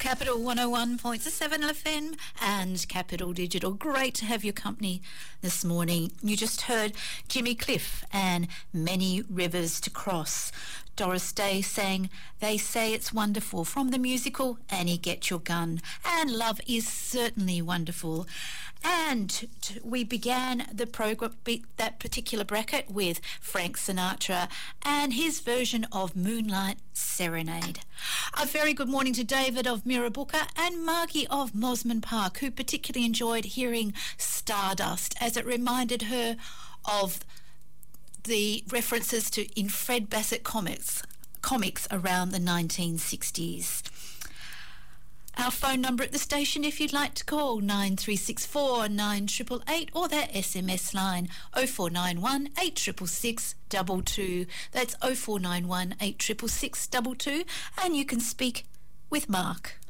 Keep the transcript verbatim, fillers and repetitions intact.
Capital one oh one point seven F M and Capital Digital. Great to have your company this morning. You just heard Jimmy Cliff and Many Rivers to Cross. Doris Day sang They Say It's Wonderful from the musical Annie Get Your Gun. And Love is Certainly Wonderful. And t- we began the program, that particular bracket, with Frank Sinatra and his version of Moonlight Serenade. A very good morning to David of Mirrabooka and Margie of Mosman Park, who particularly enjoyed hearing Stardust as it reminded her of the references to in Fred Bassett comics, comics around the nineteen sixties. Our phone number at the station, if you'd like to call, nine three six four, nine eight eight eight, or that S M S line oh four nine one, eight six six, two two. That's oh four nine one, eight six six, two two, and you can speak with Mark.